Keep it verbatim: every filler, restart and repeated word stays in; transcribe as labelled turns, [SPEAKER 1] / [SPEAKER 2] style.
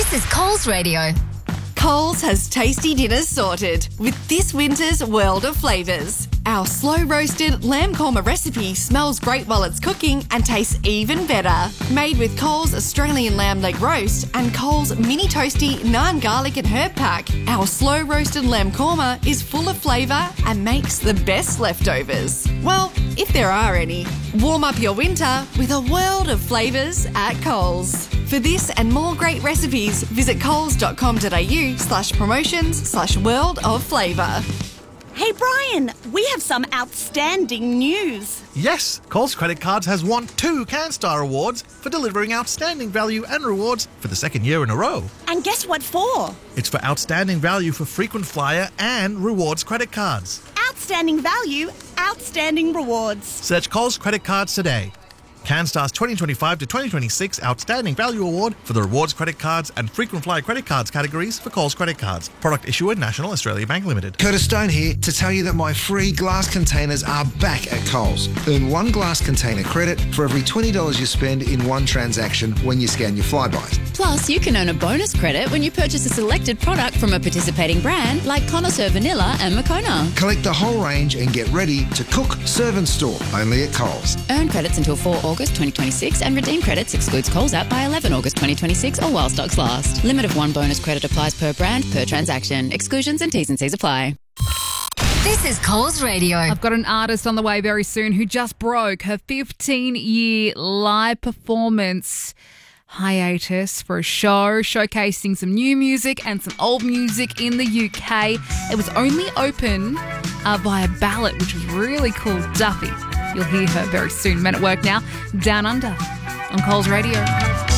[SPEAKER 1] This is Coles Radio.
[SPEAKER 2] Coles has tasty dinners sorted with this winter's world of flavours. Our slow-roasted lamb korma recipe smells great while it's cooking and tastes even better. Made with Coles Australian lamb leg roast and Coles mini toasty naan garlic and herb pack, our slow-roasted lamb korma is full of flavour and makes the best leftovers. Well, if there are any. Warm up your winter with a world of flavours at Coles. For this and more great recipes, visit coles.com.au slash promotions slash world of flavour.
[SPEAKER 3] Hey Brian, we have some outstanding news.
[SPEAKER 4] Yes, Coles Credit Cards has won two CanStar Awards for delivering outstanding value and rewards for the second year in a row.
[SPEAKER 3] And guess what for?
[SPEAKER 4] It's for outstanding value for frequent flyer and rewards credit cards.
[SPEAKER 3] Outstanding value, outstanding rewards.
[SPEAKER 4] Search Coles Credit Cards today. CanStar's twenty twenty-five to twenty twenty-six Outstanding Value Award for the Rewards Credit Cards and Frequent Flyer Credit Cards categories for Coles Credit Cards. Product issuer National Australia Bank Limited.
[SPEAKER 5] Curtis Stone here to tell you that my free glass containers are back at Coles. Earn one glass container credit for every twenty dollars you spend in one transaction when you scan your Flybys.
[SPEAKER 6] Plus, you can earn a bonus credit when you purchase a selected product from a participating brand like Connoisseur Vanilla and Moccona.
[SPEAKER 5] Collect the whole range and get ready to cook, serve and store only at Coles.
[SPEAKER 6] Earn credits until four August twenty twenty-six and redeem credits excludes Coles app by eleven August twenty twenty-six or while stocks last. Limit of one bonus credit applies per brand, per transaction. Exclusions and T's and C's apply.
[SPEAKER 1] This is Coles Radio.
[SPEAKER 7] I've got an artist on the way very soon who just broke her fifteen-year live performance hiatus for a show showcasing some new music and some old music in the U K. It was only open uh, by a ballad, which was really cool. Duffy. You'll hear her very soon. Men at Work now, Down Under on Coles Radio.